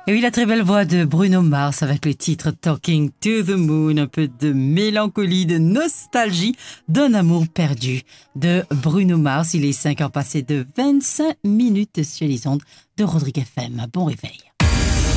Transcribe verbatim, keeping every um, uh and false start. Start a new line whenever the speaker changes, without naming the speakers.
Et oui, la très belle voix de Bruno Mars avec le titre Talking to the Moon, un peu de mélancolie, de nostalgie, d'un amour perdu de Bruno Mars. Il est cinq heures passées de vingt-cinq minutes sur les ondes de Rodrigue F M. Bon réveil.